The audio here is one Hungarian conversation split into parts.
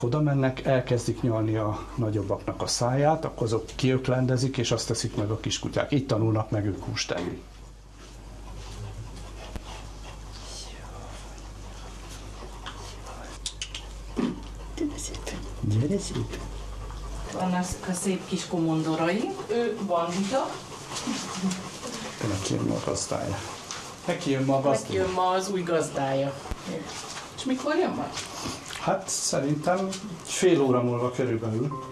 Oda mennek, elkezdik nyalni a nagyobbaknak a száját, akkor azok kiöklendezik, és azt teszik meg a kiskutyák. Itt tanulnak meg ők húst enni. Gyere szépen! Vannak a szép kis komondorai, ő bandita. Neki jön ma a gazdája. Neki jön ma az új gazdája. És mikor jön majd? Hát szerintem fél óra múlva körülbelül.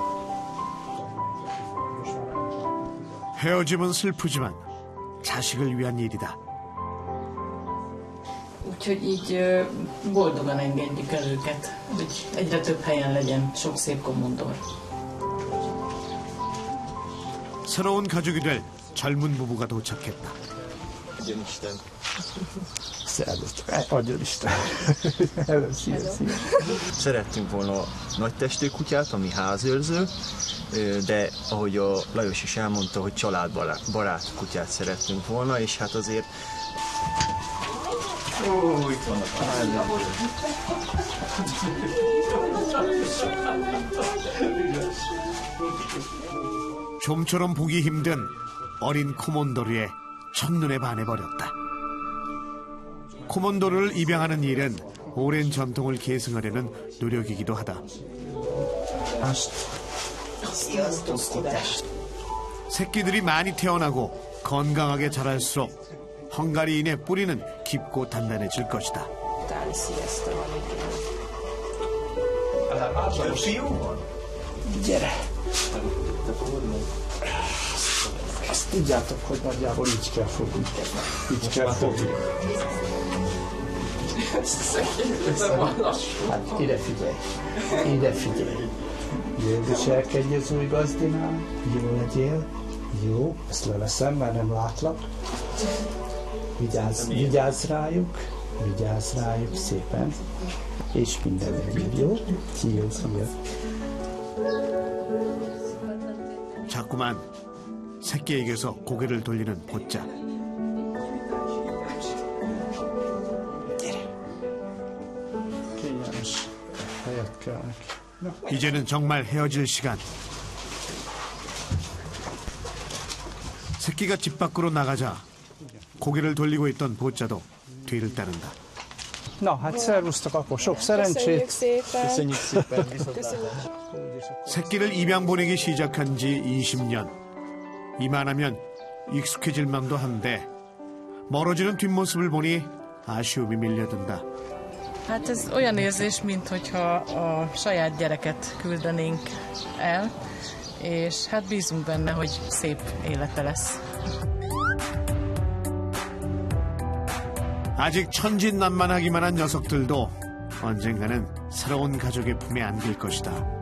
헤어짐은 슬프지만 자식을 위한 일이다. Úgyhogy így boldogan engedjük el őket, hogy egyre több helyen legyen sok szép komondor. 새로운 가족이 될 젊은 부부가 do착했다. Isten. Adjon Isten. Szerettünk volna nagy testű kutyát, ami házőrző, de ahogy a Lajos is elmondta, hogy családbarát kutyát szerettünk volna, és hát azért... Ó, itt vannak a 좀처럼 보기 힘든 어린 코몬도르의 첫눈에 반해버렸다. 코몬도르를 입양하는 일은 오랜 전통을 계승하려는 노력이기도 하다. 새끼들이 많이 태어나고 건강하게 자랄수록 헝가리인의 뿌리는 깊고 단단해질 것이다. Gyere! Ezt tudjátok, hogy nagyjából így kell fogni. Így kell fogni. Hát ide figyelj. Ide figyelj. Jó, viselkedj az új gazdinál. Jó legyél. Jó, ezt leveszem, mert nem látlak. Vigyázz rájuk. Vigyázz rájuk szépen. És minden legyen, jó? Szia. 자꾸만 새끼에게서 고개를 돌리는 보짜. Kényelmes helyet kell neki. 이제는 정말 헤어질 시간. 새끼가 집 밖으로 나가자 고개를 돌리고 있던 보짜도 뒤를 따른다. Na, hát szervusztok, akkor sok szerencsét. Köszönjük szépen! 새끼를 입양 보내기 시작한 지 20년. 이만하면 익숙해질 만도 한데 멀어지는 뒷모습을 보니 아쉬움이 밀려든다. Hát ez olyan érzés, minthogyha a saját gyereket küldenénk el, és hát bízunk benne, hogy szép élete lesz. 아직 천진난만하기만 한 녀석들도 언젠가는 새로운 가족의 품에 안길 것이다.